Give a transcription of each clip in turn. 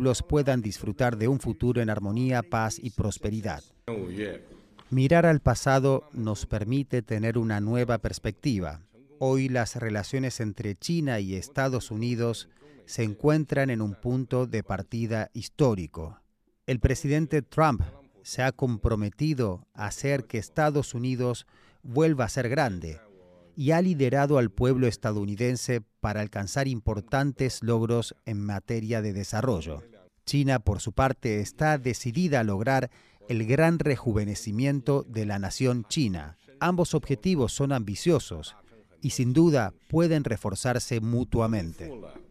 pueblos puedan disfrutar de un futuro en armonía, paz y prosperidad. Mirar al pasado nos permite tener una nueva perspectiva. Hoy las relaciones entre China y Estados Unidos se encuentran en un punto de partida histórico. El presidente Trump se ha comprometido a hacer que Estados Unidos vuelva a ser grande y ha liderado al pueblo estadounidense para alcanzar importantes logros en materia de desarrollo. China, por su parte, está decidida a lograr el gran rejuvenecimiento de la nación china. Ambos objetivos son ambiciosos y sin duda pueden reforzarse mutuamente.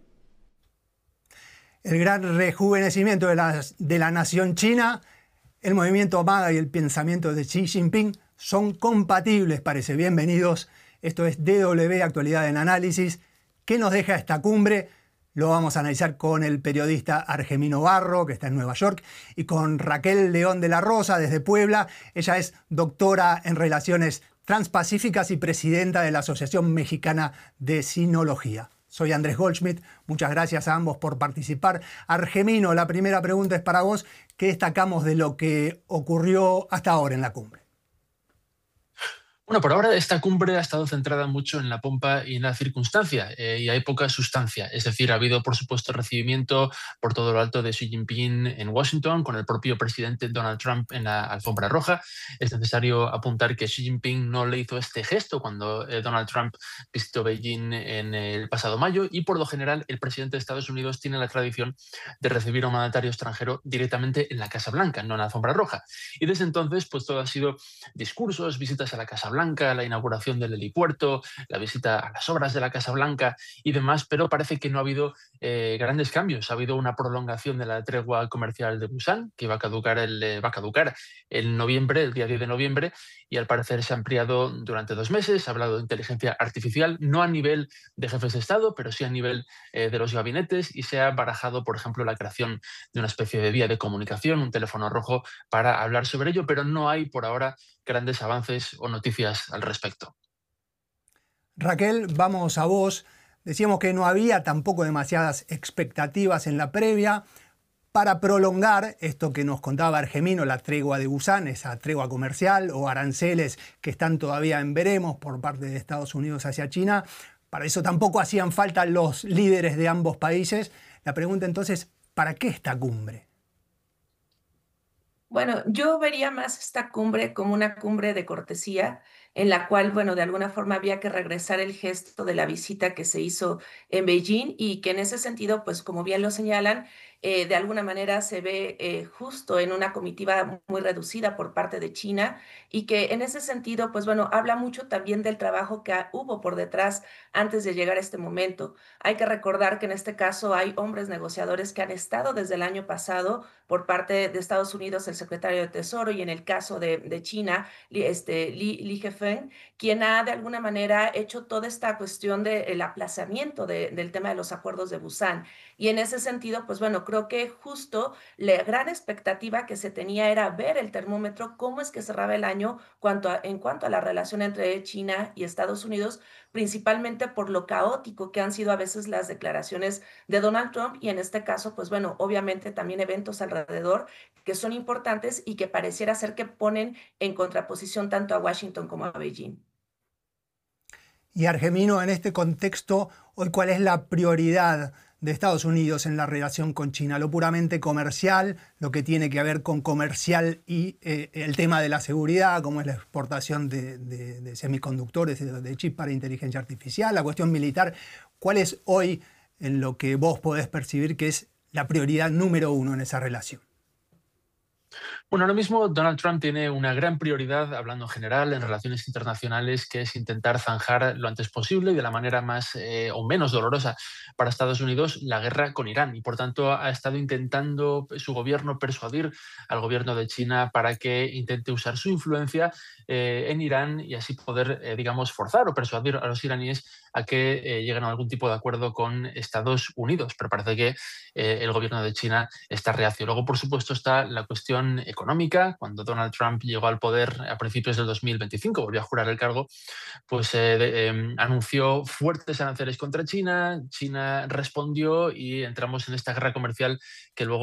El gran rejuvenecimiento de la nación china, el movimiento MAGA y el pensamiento de Xi Jinping son compatibles, parece. Bienvenidos. Esto es DW Actualidad en Análisis. ¿Qué nos deja esta cumbre? Lo vamos a analizar con el periodista Argemino Barro, que está en Nueva York, y con Raquel León de la Rosa, desde Puebla. Ella es doctora en Relaciones Transpacíficas y presidenta de la Asociación Mexicana de Sinología. Soy Andrés Goldschmidt. Muchas gracias a ambos por participar. Argemino, la primera pregunta es para vos. ¿Qué destacamos de lo que ocurrió hasta ahora en la cumbre? Bueno, por ahora esta cumbre ha estado centrada mucho en la pompa y en la circunstancia y hay poca sustancia. Es decir, ha habido, por supuesto, recibimiento por todo lo alto de Xi Jinping en Washington, con el propio presidente Donald Trump en la alfombra roja. Es necesario apuntar que Xi Jinping no le hizo este gesto cuando Donald Trump visitó Beijing en el pasado mayo y, por lo general, el presidente de Estados Unidos tiene la tradición de recibir a un mandatario extranjero directamente en la Casa Blanca, no en la alfombra roja. Y desde entonces, pues todo ha sido discursos, visitas a la Casa Blanca, la inauguración del helipuerto, la visita a las obras de la Casa Blanca y demás, pero parece que no ha habido grandes cambios. Ha habido una prolongación de la tregua comercial de Busan, que va a caducar en noviembre, el día 10 de noviembre, y al parecer se ha ampliado durante 2 meses. Se ha hablado de inteligencia artificial, no a nivel de jefes de Estado, pero sí a nivel de los gabinetes, y se ha barajado, por ejemplo, la creación de una especie de vía de comunicación, un teléfono rojo para hablar sobre ello, pero no hay por ahora grandes avances o noticias al respecto. Raquel, vamos a vos. Decíamos que no había tampoco demasiadas expectativas en la previa para prolongar esto que nos contaba Argemino, la tregua de Busan, esa tregua comercial o aranceles que están todavía en veremos por parte de Estados Unidos hacia China. Para eso tampoco hacían falta los líderes de ambos países. La pregunta entonces, ¿para qué esta cumbre? Bueno, yo vería más esta cumbre como una cumbre de cortesía, en la cual, bueno, de alguna forma había que regresar el gesto de la visita que se hizo en Beijing y que en ese sentido, pues como bien lo señalan, de alguna manera se ve justo en una comitiva muy reducida por parte de China y que en ese sentido, pues bueno, habla mucho también del trabajo que hubo por detrás antes de llegar a este momento. Hay que recordar que en este caso hay hombres negociadores que han estado desde el año pasado por parte de Estados Unidos, el secretario de Tesoro, y en el caso de China, Li Kefeng, quien ha de alguna manera hecho toda esta cuestión del aplazamiento del tema de los acuerdos de Busan. Y en ese sentido, pues bueno, creo que justo la gran expectativa que se tenía era ver el termómetro, cómo es que cerraba el año en cuanto a la relación entre China y Estados Unidos, principalmente por lo caótico que han sido a veces las declaraciones de Donald Trump y en este caso, pues bueno, obviamente también eventos alrededor que son importantes y que pareciera ser que ponen en contraposición tanto a Washington como a Beijing. Y Argemino, en este contexto, hoy, ¿cuál es la prioridad de Estados Unidos en la relación con China? ¿Lo puramente comercial, lo que tiene que ver con comercial y el tema de la seguridad, como es la exportación de semiconductores, de chips para inteligencia artificial, la cuestión militar? ¿Cuál es hoy, en lo que vos podés percibir, que es la prioridad número uno en esa relación? Bueno, ahora mismo Donald Trump tiene una gran prioridad, hablando en general, en relaciones internacionales, que es intentar zanjar lo antes posible y de la manera más o menos dolorosa para Estados Unidos la guerra con Irán. Y por tanto ha estado intentando su gobierno persuadir al gobierno de China para que intente usar su influencia en Irán y así poder, digamos, forzar o persuadir a los iraníes a que lleguen a algún tipo de acuerdo con Estados Unidos. Pero parece que el gobierno de China está reacio. Luego, por supuesto, está la cuestión económica. Cuando Donald Trump llegó al poder a principios del 2025, volvió a jurar el cargo, pues anunció fuertes aranceles contra China. China respondió y entramos en esta guerra comercial que luego